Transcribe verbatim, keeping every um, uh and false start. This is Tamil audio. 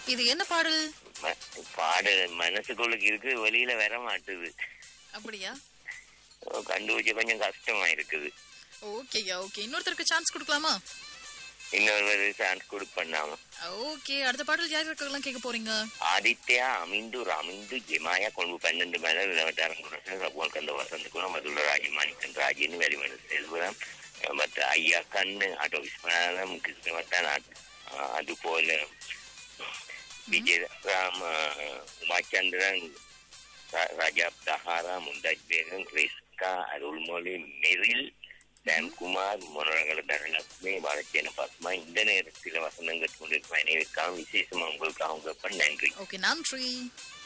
இது என்ன பாடல்? பாடல் மனசுக்குள்ளுக்கு இருக்கு, வெளியில வர மாட்டுது. அப்படியா? கண்டுபிடிச்ச கொஞ்சம் கஷ்டமா இருக்குது. ஓகேயா, ஓகே. இன்னொருத்தருக்கு சான்ஸ் கொடுக்கலாமா? இன்னொரு சான்ஸ் கொடுப்பண்ணாம. ஓகே, அடுத்த பாடல் யாருக்கெல்லாம் கேட்க போறீங்க? ஆதித்யா அமிந்து ராமிந்து ஜெமாயா கொண்டு பன்னெண்டு மேல விளவட்டாரம் குணசன் கந்த வசந்த குணம் மதுள்ள ராஜமாணிக்கன் ராஜின்னு வெளிமணி செல்வம் மற்ற ஐயா கண்ணு ஆட்டோ விஸ்வநாதம் கிருஷ்ணவர்த்தன் அதுபோல விஜய் ராம் உமாச்சந்திரன் ரஜாப் தஹாரா முந்தாஜ் பேகம் கிறிஸ்கா அருள்மொழி மெரில் ராம்குமார் மனோரங்கள தனலட்சுமி பாலச்சேன பத்மா இந்த நேரத்தில் வசந்தங்கள் கொண்டிருக்கும் அனைவருக்காகவும் விசேஷமா உங்களுக்காக நன்றி. ஓகே, நன்றி.